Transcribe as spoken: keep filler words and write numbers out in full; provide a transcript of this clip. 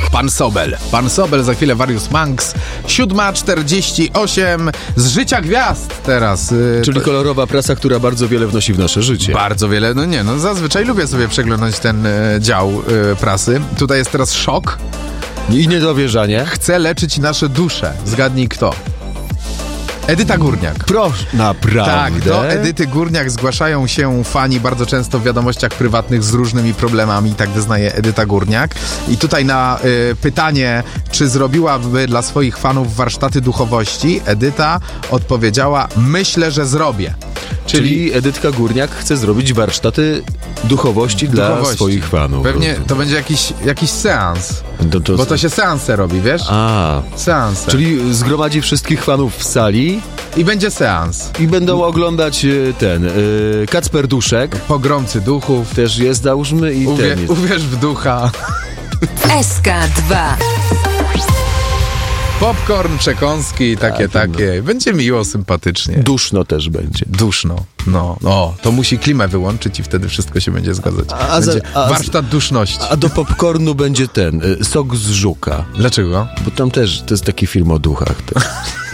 Pan Sobel. Pan Sobel, za chwilę Warius Manx. siódma czterdzieści osiem z Życia Gwiazd teraz. Yy, Czyli to... kolorowa prasa, która bardzo wiele wnosi w nasze życie. Bardzo wiele, no nie, no zazwyczaj lubię sobie przeglądać ten y, dział y, prasy. Tutaj jest teraz szok. I niedowierzanie. Chce leczyć nasze dusze. Zgadnij kto. Edyta Górniak. Proszę, naprawdę? Tak, do Edyty Górniak zgłaszają się fani bardzo często w wiadomościach prywatnych z różnymi problemami, tak wyznaje Edyta Górniak. I tutaj na y, pytanie, czy zrobiłaby dla swoich fanów warsztaty duchowości, Edyta odpowiedziała: myślę, że zrobię. Czyli, Czyli Edytka Górniak chce zrobić warsztaty duchowości, duchowości. dla swoich fanów. Pewnie to będzie jakiś, jakiś seans. To, to... Bo to się seanse robi, wiesz? A. Seanse. Czyli zgromadzi wszystkich fanów w sali. I będzie seans. I będą oglądać ten yy, Kacper Duszek. Pogromcy duchów. Też jest, załóżmy. I Uwie, ten jest. Uwierz w ducha. S K dwa. Popcorn, przekąski, takie, tak, takie. No. Będzie miło, sympatycznie. Duszno też będzie. Duszno. No, no, to musi klimę wyłączyć i wtedy wszystko się będzie zgadzać. A, będzie a, warsztat duszności. A do popcornu będzie ten, y, sok z żuka. Dlaczego? Bo tam też, to jest taki film o duchach.